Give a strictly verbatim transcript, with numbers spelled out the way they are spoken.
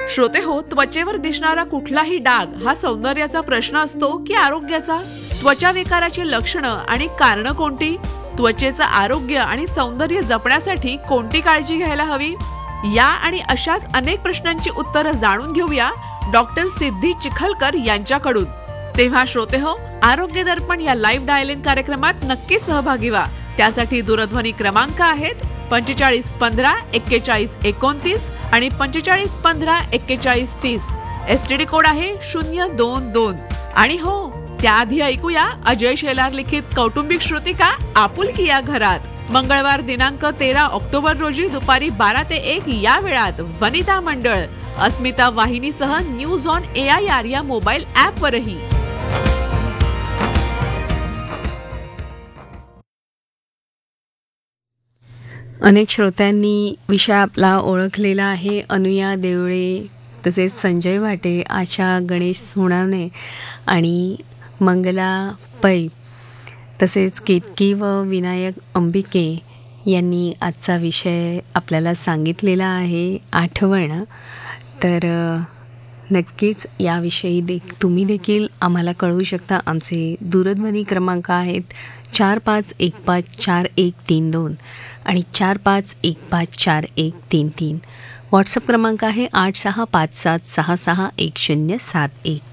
श्रोते हो, त्वचेवर दिसणारा कुठलाही डाग हा सौंदर्याचा प्रश्न असतो की आरोग्याचा? त्वचा विकाराची लक्षणं आणि कारणं कोणती? त्वचेचं आरोग्य आणि सौंदर्य जपण्यासाठी कोणती काळजी घ्यायला हवी? या आणि अशाच अनेक प्रश्नांची उत्तरं जाणून घेऊया डॉक्टर सिद्धी चिखलकर यांच्याकडून. तेव्हा श्रोते हो, आरोग्य दर्पण या लाईव्ह डायलिंग कार्यक्रमात नक्की सहभागी व्हा. त्यासाठी दूरध्वनी क्रमांक आहेत पंचेचाळीस पंधरा एक्केचाळीस एकोणतीस आणि पंचेचाळीस पंधरा एक्केचाळीस तीस. एसटीडी कोड आहे शून्य दोन दोन. आणि हो, त्याआधी ऐकूया अजय शेलार लिखित कौटुंबिक श्रुतिका आपुलकी या घरात. मंगळवार दिनांक तेरा ऑक्टोबर रोजी दुपारी बारा ते एक या वेळात वनिता मंडळ अस्मिता वाहिनीसह news on A I R या मोबाईल ऍप वरही. अनेक श्रोत्यांनी विषय आपला ओळखलेला आहे. अनुया देवळे, तसेच संजय भाटे, आशा गणेश सोनावणे आणि मंगला पै, तसेच केतकी व विनायक अंबिके यांनी आजचा विषय आपल्याला सांगितलेला आहे, आठवण. तर नक्कीच याविषयी दे तुम्ही देखील आम्हाला कळवू शकता. आमचे दूरध्वनी क्रमांक आहेत चार पाच एक पाच चार एक तीन दोन आणि चार पाच एक पाच चार एक तीन तीन. व्हॉट्सअप क्रमांक आहे आठ सहा पाच सात सहा सहा एक शून्य सात एक.